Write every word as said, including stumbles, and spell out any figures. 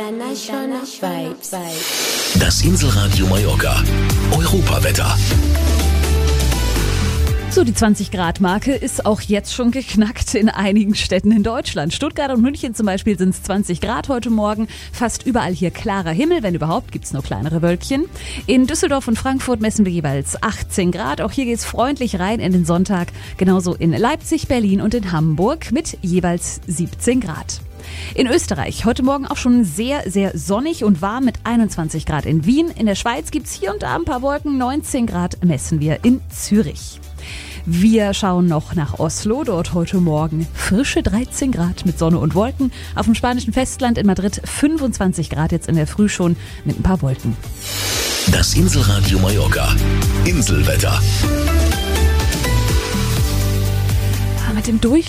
International Vibes. Das Inselradio Mallorca. Europawetter. So, die zwanzig Grad Marke ist auch jetzt schon geknackt in einigen Städten in Deutschland. Stuttgart und München zum Beispiel sind es zwanzig Grad heute Morgen. Fast überall hier klarer Himmel, wenn überhaupt, gibt's nur kleinere Wölkchen. In Düsseldorf und Frankfurt messen wir jeweils achtzehn Grad. Auch hier geht's freundlich rein in den Sonntag. Genauso in Leipzig, Berlin und in Hamburg mit jeweils siebzehn Grad. In Österreich heute Morgen auch schon sehr, sehr sonnig und warm mit einundzwanzig Grad in Wien. In der Schweiz gibt's hier und da ein paar Wolken. neunzehn Grad messen wir in Zürich. Wir schauen noch nach Oslo, dort heute Morgen frische dreizehn Grad mit Sonne und Wolken. Auf dem spanischen Festland in Madrid fünfundzwanzig Grad jetzt in der Früh schon mit ein paar Wolken. Das Inselradio Mallorca. Inselwetter. Mit dem Durchlauf